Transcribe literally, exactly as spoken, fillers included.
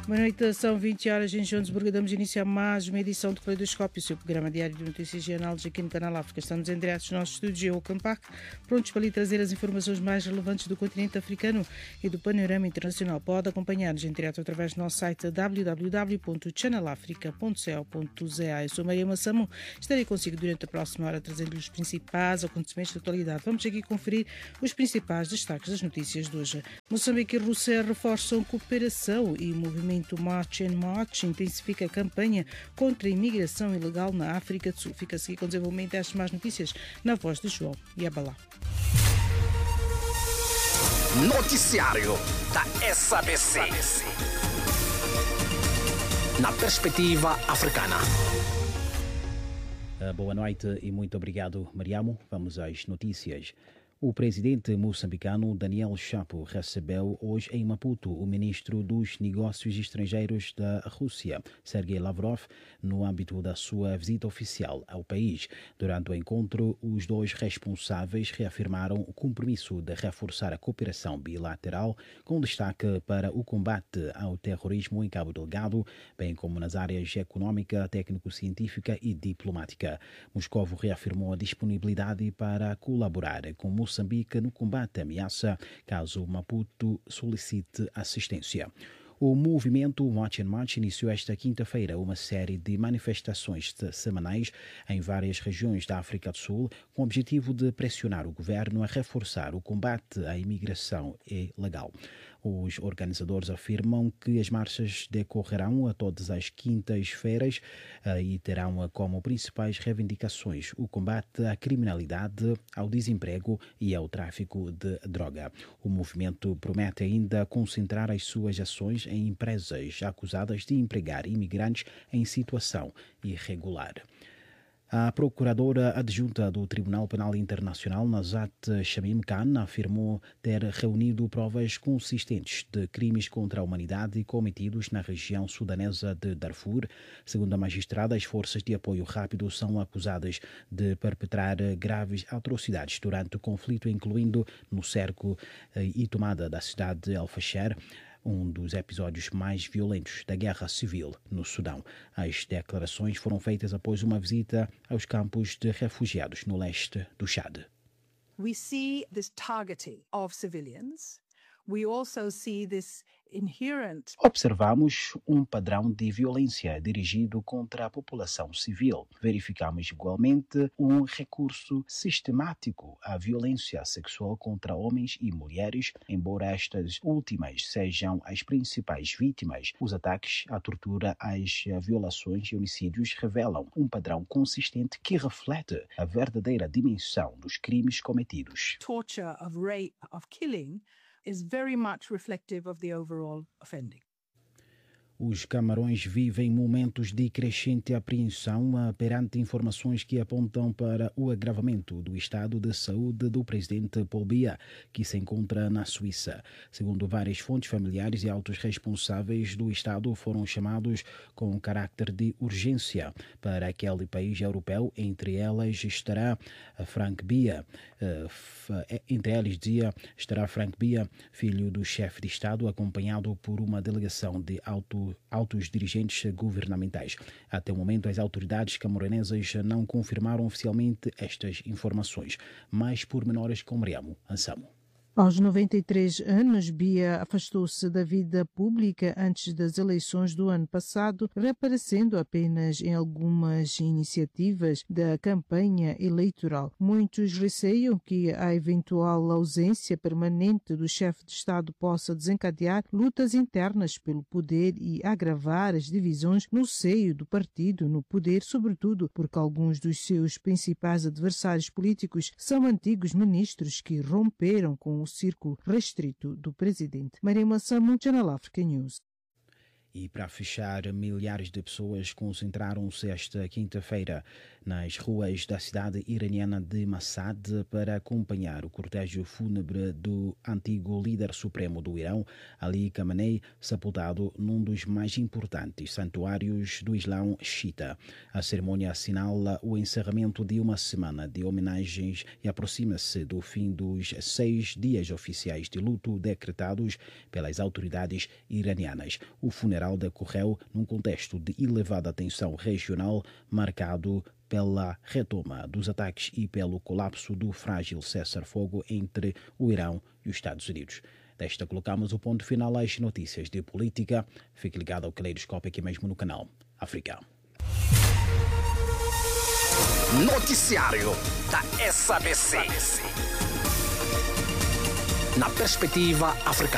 Boa noite, são vinte horas em Joanesburgo. Damos início a mais uma edição do Caleidoscópio, o seu programa diário de notícias e análises aqui no Canal África. Estamos em direto nos nossos estúdios em Ocampac, prontos para lhe trazer as informações mais relevantes do continente africano e do panorama internacional. Pode acompanhar-nos em direto através do nosso site w w w ponto channel africa ponto co ponto za. Eu sou Maria Massamo, estarei consigo durante a próxima hora trazendo-lhe os principais acontecimentos da atualidade. Vamos aqui conferir os principais destaques das notícias de hoje. Moçambique e Rússia reforçam cooperação e o movimento March and March intensifica a campanha contra a imigração ilegal na África do Sul. Fica-se aqui com o desenvolvimento destas más notícias na voz de João Yabalá. Noticiário da S A B C. Na perspectiva africana. Boa noite e muito obrigado, Mariamo. Vamos às notícias. O presidente moçambicano Daniel Chapo recebeu hoje em Maputo o ministro dos Negócios Estrangeiros da Rússia, Sergei Lavrov, no âmbito da sua visita oficial ao país. Durante o encontro, os dois responsáveis reafirmaram o compromisso de reforçar a cooperação bilateral, com destaque para o combate ao terrorismo em Cabo Delgado, bem como nas áreas econômica, técnico-científica e diplomática. Moscovo reafirmou a disponibilidade para colaborar com Moçambique no combate à ameaça, caso Maputo solicite assistência. O movimento March and March iniciou esta quinta-feira uma série de manifestações semanais em várias regiões da África do Sul, com o objetivo de pressionar o governo a reforçar o combate à imigração ilegal. Os organizadores afirmam que as marchas decorrerão a todas as quintas-feiras e terão como principais reivindicações o combate à criminalidade, ao desemprego e ao tráfico de droga. O movimento promete ainda concentrar as suas ações em empresas acusadas de empregar imigrantes em situação irregular. A procuradora adjunta do Tribunal Penal Internacional, Nazat Shamim Khan, afirmou ter reunido provas consistentes de crimes contra a humanidade cometidos na região sudanesa de Darfur. Segundo a magistrada, as forças de apoio rápido são acusadas de perpetrar graves atrocidades durante o conflito, incluindo no cerco e tomada da cidade de Al-Fasher, um dos episódios mais violentos da guerra civil no Sudão. As declarações foram feitas após uma visita aos campos de refugiados no leste do Chad. We see this targeting of civilians. We also see this inherent... Observamos um padrão de violência dirigido contra a população civil. Verificamos igualmente um recurso sistemático à violência sexual contra homens e mulheres, embora estas últimas sejam as principais vítimas. Os ataques, a tortura, as violações e homicídios revelam um padrão consistente que reflete a verdadeira dimensão dos crimes cometidos. Torture, of rape, of killing is very much reflective of the overall offending. Os Camarões vivem momentos de crescente apreensão perante informações que apontam para o agravamento do estado de saúde do presidente Paul Biya, que se encontra na Suíça. Segundo várias fontes familiares e altos responsáveis do estado foram chamados com carácter de urgência para aquele país europeu. Entre elas estará Frank Biya. Entre elas, dizia, estará Frank Biya, filho do chefe de estado, acompanhado por uma delegação de alto altos dirigentes governamentais. Até o momento, as autoridades camaronesas não confirmaram oficialmente estas informações. Mais pormenores com Mariamo Ansamo. Aos noventa e três anos, Biya afastou-se da vida pública antes das eleições do ano passado, reaparecendo apenas em algumas iniciativas da campanha eleitoral. Muitos receiam que a eventual ausência permanente do chefe de Estado possa desencadear lutas internas pelo poder e agravar as divisões no seio do partido no poder, sobretudo porque alguns dos seus principais adversários políticos são antigos ministros que romperam com o o círculo restrito do presidente. Maria Massamo, Channel Africa News. E para fechar, milhares de pessoas concentraram-se esta quinta-feira nas ruas da cidade iraniana de Mashhad para acompanhar o cortejo fúnebre do antigo líder supremo do Irão, Ali Khamenei, sepultado num dos mais importantes santuários do Islão xiita. A cerimônia assinala o encerramento de uma semana de homenagens e aproxima-se do fim dos seis dias oficiais de luto decretados pelas autoridades iranianas. O funeral bilateral decorreu num contexto de elevada tensão regional marcado pela retoma dos ataques e pelo colapso do frágil cessar-fogo entre o Irão e os Estados Unidos. Desta colocamos o ponto final às notícias de política. Fique ligado ao Caleidoscópio aqui mesmo no canal África. Noticiário da S A B C. Na perspectiva africana.